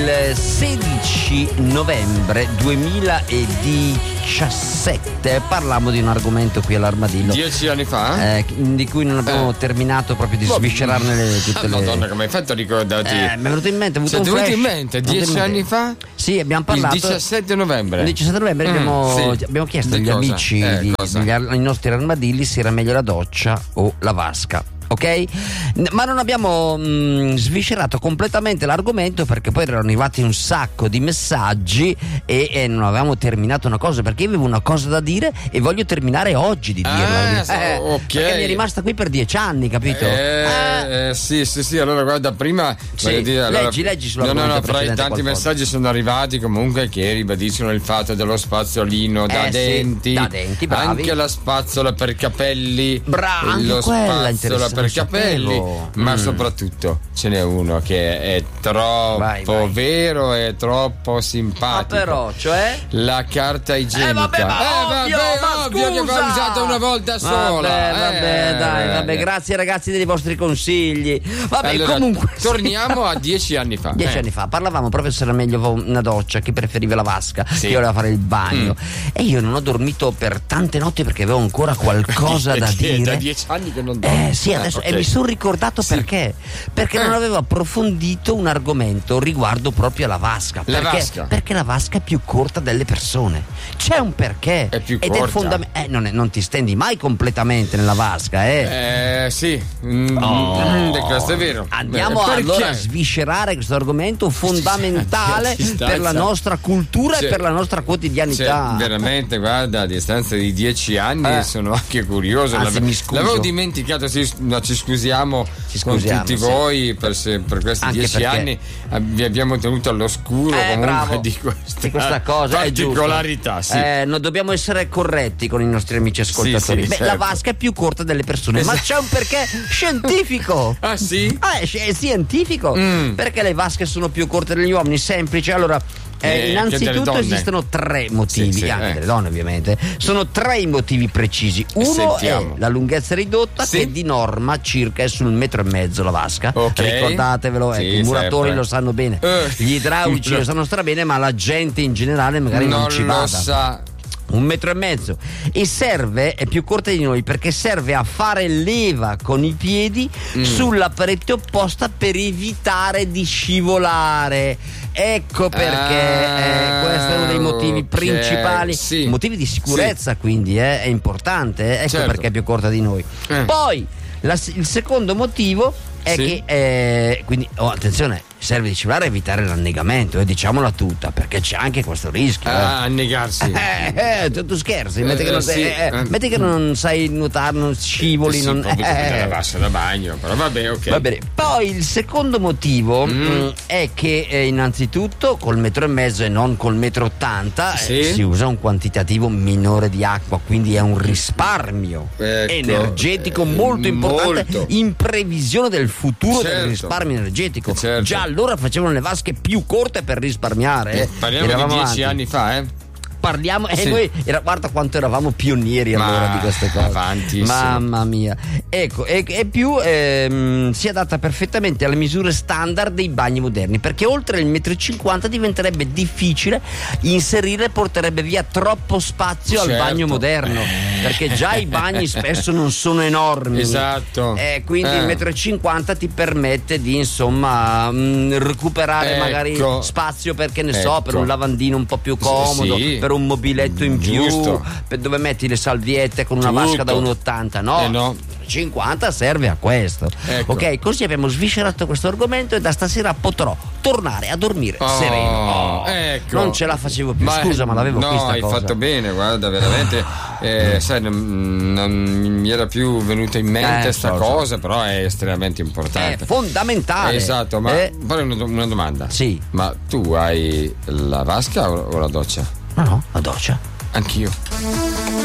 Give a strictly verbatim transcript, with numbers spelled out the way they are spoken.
il sedici novembre duemiladiciassette parlammo di un argomento qui all'Armadillo. Dieci anni fa? Eh, di cui non abbiamo eh. terminato proprio di sviscerarne le, tutte ah, le... Madonna, come hai fatto a ricordarti? Eh, mi è venuto in mente, ho avuto Sei un flash. venuto in mente, dieci anni fa? Sì, abbiamo parlato. Il diciassette novembre. Il diciassette novembre mm, abbiamo, sì. abbiamo chiesto di agli cosa? amici, eh, di, degli, ai nostri armadilli, se era meglio la doccia o la vasca. Ok? Ma non abbiamo mh, sviscerato completamente l'argomento, perché poi erano arrivati un sacco di messaggi e, e non avevamo terminato una cosa, perché io avevo una cosa da dire e voglio terminare oggi di dirla. Ah, eh, ok. Perché mi è rimasta qui per dieci anni, capito? Eh, eh. eh, sì, sì, sì. Allora guarda, prima sì, dire, allora, leggi, leggi sull'argomento. No, no, no, fra i tanti qualcosa. messaggi sono arrivati comunque che ribadiscono il fatto dello spazzolino da eh, denti, sì, da denti, bravi. Anche la spazzola per capelli, bravo, anche lo quella spazzola per capelli. Sapevo. Ma mm. soprattutto ce n'è uno che è troppo vai, vai. vero e troppo simpatico. Ma però, cioè? La carta igienica. Eh vabbè, ma eh, ovvio, vabbè, ma ovvio che va usata una volta sola. Vabbè, vabbè, eh, dai, vabbè, eh. grazie ragazzi dei vostri consigli. Vabbè, allora, comunque torniamo a dieci anni fa. Dieci eh. anni fa parlavamo proprio se era meglio una doccia, chi preferiva la vasca, sì. chi voleva fare il bagno. Mm. E io non ho dormito per tante notti perché avevo ancora qualcosa da dire. Da dieci anni che non dormo. Eh sì, adesso ah, okay. E mi sono ricordato sì. perché. Perché eh. non avevo approfondito un argomento riguardo proprio alla vasca. La perché, vasca? Perché la vasca è più corta delle persone. C'è un perché. È più ed corta. è fondamentale. Eh, non, è, non ti stendi mai completamente nella vasca, eh? Eh sì, mm, oh. questo è vero. Andiamo Beh, allora a sviscerare questo argomento fondamentale per la nostra cultura cioè, e per la nostra quotidianità. Cioè, veramente, guarda, a distanza di dieci anni eh. sono anche curioso. Anzi, mi scuso. L'avevo dimenticato, sì, no, ci scusiamo, ci scusiamo con tutti sì. voi per, se, per questi anche dieci perché... anni vi abbiamo tenuto all'oscuro eh, comunque bravo. di questa, di questa cosa particolarità. Sì. Eh, non dobbiamo essere corretti con i nostri amici ascoltatori. Sì, sì, Beh, certo. La vasca è più corta delle persone, esatto. Ma c'è un perché scientifico. Ah sì? Ah, è, è scientifico. Mm. Perché le vasche sono più corte degli uomini? Semplice. Allora, Eh, eh, innanzitutto esistono tre motivi, sì, sì, anche eh. delle donne ovviamente. Sono tre i motivi precisi. Uno Sentiamo. è la lunghezza ridotta, sì. che di norma circa è sul metro e mezzo la vasca. Okay. Ricordatevelo, sì, eh, i muratori sempre. Lo sanno bene, uh. gli idraulici lo sanno stra bene, ma la gente in generale magari non, non ci lo vada. Sa. Un metro e mezzo. E serve, è più corta di noi, perché serve a fare leva con i piedi mm. sulla parete opposta per evitare di scivolare. Ecco perché ah, eh, questo è uno dei motivi okay, principali, sì. motivi di sicurezza, sì. Quindi eh, è importante, eh, ecco certo. perché è più corta di noi. Eh. Poi la, il secondo motivo è sì. che eh, quindi oh, attenzione, serve di scivolare e evitare l'annegamento, e eh, diciamola tutta, perché c'è anche questo rischio. Ah, eh. annegarsi. Eh, eh, tu, tu scherzi, metti, eh, che non sì. sai, eh, eh. metti che non sai nuotare, non scivoli, sì, non eh. la vasca da bagno, però vabbè, ok. Va bene. Poi il secondo motivo mm. mh, è che eh, innanzitutto col metro e mezzo e non col metro ottanta sì. eh, si usa un quantitativo minore di acqua, quindi è un risparmio ecco. energetico molto importante molto. in previsione del futuro certo. del risparmio energetico. Certo. Già allora facevano le vasche più corte per risparmiare. Eh. Parliamo Eravamo di dieci avanti. anni fa, eh? Parliamo e sì. noi era, guarda quanto eravamo pionieri Ma allora di queste cose. Avanti, mamma mia. Ecco, e, e più ehm, si adatta perfettamente alle misure standard dei bagni moderni, perché oltre il metro e cinquanta diventerebbe difficile inserire, porterebbe via troppo spazio certo. al bagno moderno, perché già i bagni spesso non sono enormi. Esatto. E quindi eh. il metro e cinquanta ti permette di insomma mh, recuperare ecco. magari spazio, perché ne ecco. so, per un lavandino un po' più comodo, sì. per un mobiletto in più, giusto. Per dove metti le salviette con una Tutto. vasca da uno e ottanta, no, eh no. cinquanta serve a questo. Ecco. Ok, così abbiamo sviscerato questo argomento e da stasera potrò tornare a dormire oh, sereno. Oh, ecco. Non ce la facevo più, ma scusa, ma l'avevo no, qui sta hai cosa. fatto bene, guarda, veramente eh, sai, non, non mi era più venuta in mente eh, sta so, cosa, so. però è estremamente importante. È fondamentale. Esatto, ma eh. fare una, una domanda. Sì. Ma tu hai la vasca o, o la doccia? No, no, la doccia. Anch'io.